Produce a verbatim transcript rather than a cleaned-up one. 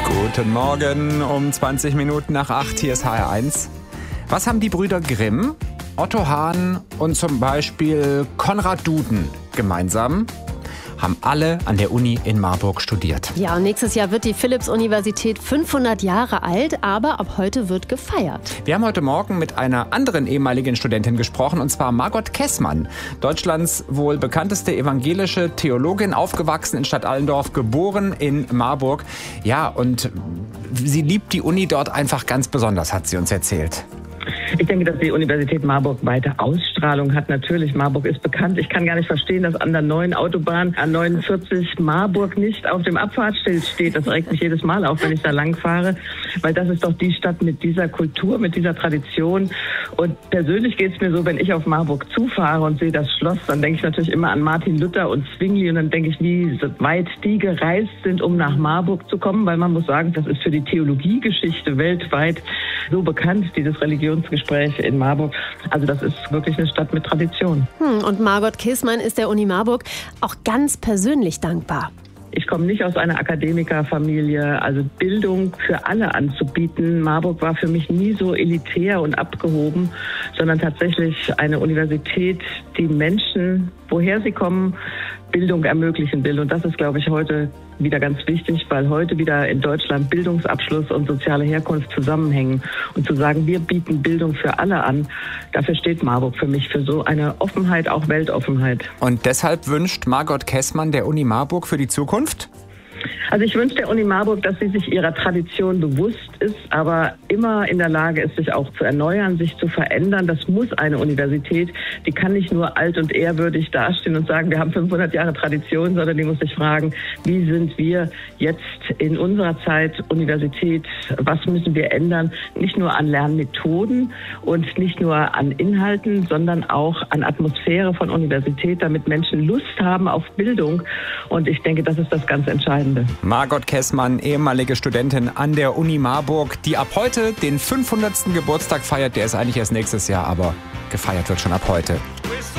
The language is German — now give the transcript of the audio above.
Guten Morgen, um zwanzig Minuten nach acht, hier ist H R eins. Was haben die Brüder Grimm, Otto Hahn und zum Beispiel Konrad Duden gemeinsam? Haben alle an der Uni in Marburg studiert. Ja, und nächstes Jahr wird die Philipps-Universität fünfhundert Jahre alt, aber ab heute wird gefeiert. Wir haben heute Morgen mit einer anderen ehemaligen Studentin gesprochen, und zwar Margot Kessmann. Deutschlands wohl bekannteste evangelische Theologin, aufgewachsen in Stadt Allendorf, geboren in Marburg. Ja, und sie liebt die Uni dort einfach ganz besonders, hat sie uns erzählt. Ich denke, dass die Universität Marburg weite Ausstrahlung hat. Natürlich, Marburg ist bekannt. Ich kann gar nicht verstehen, dass an der neuen Autobahn A neunundvierzig Marburg nicht auf dem Abfahrtsschild steht. Das regt mich jedes Mal auf, wenn ich da lang fahre, weil das ist doch die Stadt mit dieser Kultur, mit dieser Tradition. Und persönlich geht es mir so, wenn ich auf Marburg zufahre und sehe das Schloss, dann denke ich natürlich immer an Martin Luther und Zwingli, und dann denke ich, wie weit die gereist sind, um nach Marburg zu kommen, weil man muss sagen, das ist für die Theologiegeschichte weltweit so bekannt, dieses Religionsgespräch in Marburg. Also das ist wirklich eine Stadt mit Tradition. Hm, und Margot Kessmann ist der Uni Marburg auch ganz persönlich dankbar. Ich komme nicht aus einer Akademikerfamilie, also Bildung für alle anzubieten. Marburg war für mich nie so elitär und abgehoben, sondern tatsächlich eine Universität, die Menschen, woher sie kommen, Bildung ermöglichen will. Und das ist, glaube ich, heute wieder ganz wichtig, weil heute wieder in Deutschland Bildungsabschluss und soziale Herkunft zusammenhängen. Und zu sagen, wir bieten Bildung für alle an, dafür steht Marburg für mich, für so eine Offenheit, auch Weltoffenheit. Und deshalb wünscht Margot Kessmann der Uni Marburg für die Zukunft? Also ich wünsche der Uni Marburg, dass sie sich ihrer Tradition bewusst ist, aber immer in der Lage ist, sich auch zu erneuern, sich zu verändern. Das muss eine Universität. Die kann nicht nur alt und ehrwürdig dastehen und sagen, wir haben fünfhundert Jahre Tradition, sondern die muss sich fragen, wie sind wir jetzt in unserer Zeit Universität, was müssen wir ändern? Nicht nur an Lernmethoden und nicht nur an Inhalten, sondern auch an Atmosphäre von Universität, damit Menschen Lust haben auf Bildung. Und ich denke, das ist das ganz Entscheidende. Margot Kessmann, ehemalige Studentin an der Uni Marburg, die ab heute den fünfhundertsten Geburtstag feiert. Der ist eigentlich erst nächstes Jahr, aber gefeiert wird schon ab heute.